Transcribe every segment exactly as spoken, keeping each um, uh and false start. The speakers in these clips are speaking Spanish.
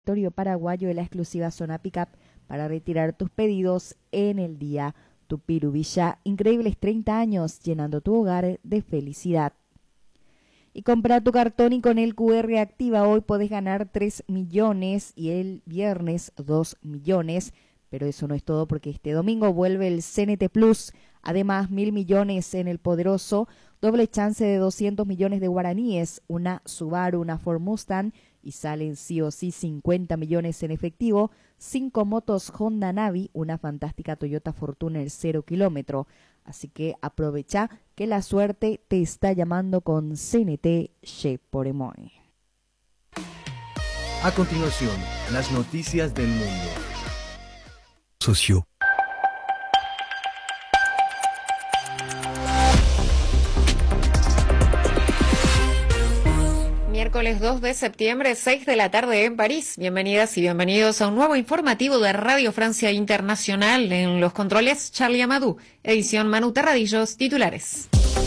territorio paraguayo de la exclusiva zona Pickup para retirar tus pedidos en el día. Tupiru Villa, increíbles treinta años llenando tu hogar de felicidad. Y compra tu cartón y con el Q R activa hoy podés ganar tres millones y el viernes dos millones. Pero eso no es todo porque este domingo vuelve el C N T Plus. Además, mil millones en el Poderoso, doble chance de doscientos millones de guaraníes, una Subaru, una Ford Mustang y salen sí o sí cincuenta millones en efectivo, cinco motos Honda Navi, una fantástica Toyota Fortuner cero kilómetro. Así que aprovecha que la suerte te está llamando con C N T Che por Emoy. A continuación, las noticias del mundo. Socio. Miércoles dos de septiembre, seis de la tarde en París. Bienvenidas y bienvenidos a un nuevo informativo de Radio Francia Internacional. En los controles, Charlie Amadou. Edición Manu Terradillos, titulares.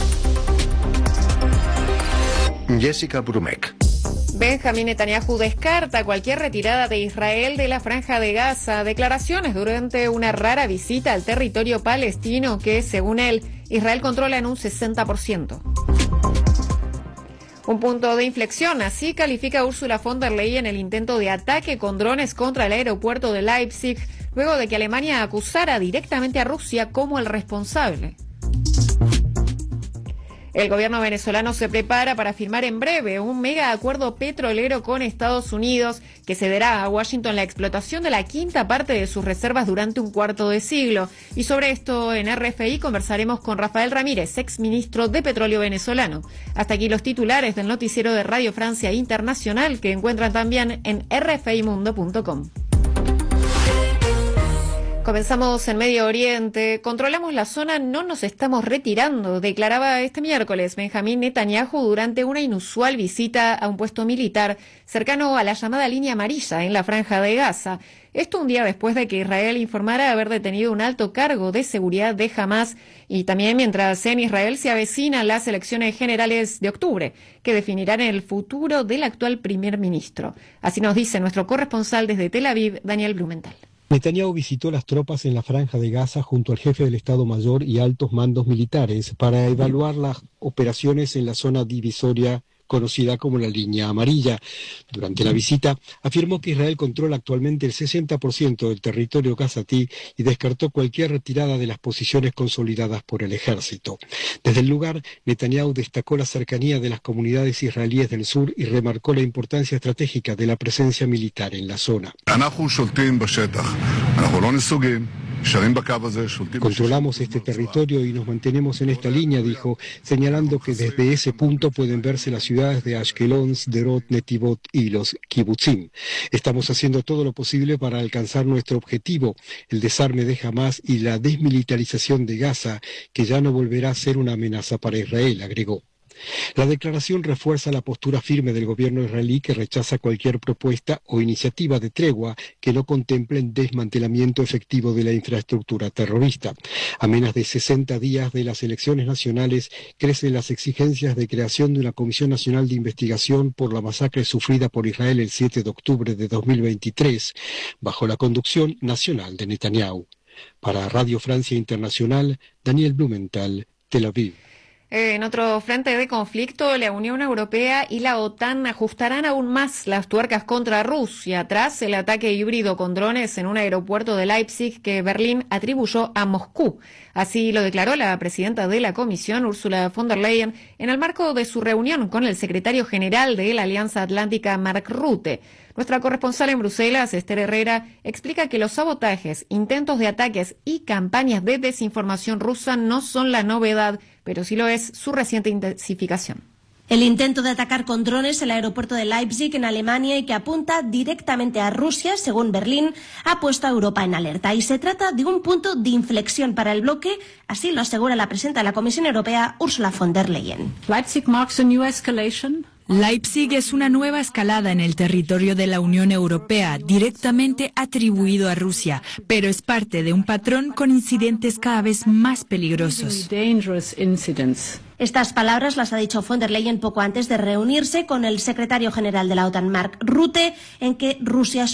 Jessica Brumek. Benjamín Netanyahu descarta cualquier retirada de Israel de la Franja de Gaza. Declaraciones durante una rara visita al territorio palestino que, según él, Israel controla en un sesenta por ciento. Un punto de inflexión, así califica Ursula von der Leyen el intento de ataque con drones contra el aeropuerto de Leipzig, luego de que Alemania acusara directamente a Rusia como el responsable. El gobierno venezolano se prepara para firmar en breve un mega acuerdo petrolero con Estados Unidos que cederá a Washington la explotación de la quinta parte de sus reservas durante un cuarto de siglo. Y sobre esto en R F I conversaremos con Rafael Ramírez, exministro de Petróleo venezolano. Hasta aquí los titulares del noticiero de Radio Francia Internacional que encuentran también en r f i mundo punto com. Comenzamos en Medio Oriente. Controlamos la zona, no nos estamos retirando, declaraba este miércoles Benjamín Netanyahu durante una inusual visita a un puesto militar cercano a la llamada línea amarilla en la Franja de Gaza. Esto un día después de que Israel informara haber detenido un alto cargo de seguridad de Hamás y también mientras en Israel se avecinan las elecciones generales de octubre que definirán el futuro del actual primer ministro. Así nos dice nuestro corresponsal desde Tel Aviv, Daniel Blumenthal. Netanyahu visitó las tropas en la Franja de Gaza junto al jefe del Estado Mayor y altos mandos militares para evaluar las operaciones en la zona divisoria conocida como la línea amarilla. Durante la visita, afirmó que Israel controla actualmente el sesenta por ciento del territorio gazatí y descartó cualquier retirada de las posiciones consolidadas por el ejército. Desde el lugar, Netanyahu destacó la cercanía de las comunidades israelíes del sur y remarcó la importancia estratégica de la presencia militar en la zona. Controlamos este territorio y nos mantenemos en esta línea, dijo, señalando que desde ese punto pueden verse las ciudades de Ashkelon, Sderot, Netivot y los kibutzim. Estamos haciendo todo lo posible para alcanzar nuestro objetivo, el desarme de Hamás y la desmilitarización de Gaza, que ya no volverá a ser una amenaza para Israel, agregó. La declaración refuerza la postura firme del gobierno israelí que rechaza cualquier propuesta o iniciativa de tregua que no contemplen desmantelamiento efectivo de la infraestructura terrorista. A menos de sesenta días de las elecciones nacionales, crecen las exigencias de creación de una Comisión Nacional de Investigación por la masacre sufrida por Israel el siete de octubre de dos mil veintitrés, bajo la conducción nacional de Netanyahu. Para Radio Francia Internacional, Daniel Blumenthal, Tel Aviv. En otro frente de conflicto, la Unión Europea y la OTAN ajustarán aún más las tuercas contra Rusia tras el ataque híbrido con drones en un aeropuerto de Leipzig que Berlín atribuyó a Moscú. Así lo declaró la presidenta de la Comisión, Ursula von der Leyen, en el marco de su reunión con el secretario general de la Alianza Atlántica, Mark Rutte. Nuestra corresponsal en Bruselas, Esther Herrera, explica que los sabotajes, intentos de ataques y campañas de desinformación rusa no son la novedad, pero sí lo es su reciente intensificación. El intento de atacar con drones el aeropuerto de Leipzig en Alemania y que apunta directamente a Rusia, según Berlín, ha puesto a Europa en alerta. Y se trata de un punto de inflexión para el bloque, así lo asegura la presidenta de la Comisión Europea, Ursula von der Leyen. Leipzig marks a new escalation. Leipzig es una nueva escalada en el territorio de la Unión Europea, directamente atribuido a Rusia, pero es parte de un patrón con incidentes cada vez más peligrosos. Estas palabras las ha dicho von der Leyen poco antes de reunirse con el secretario general de la OTAN, Mark Rutte, en que Rusia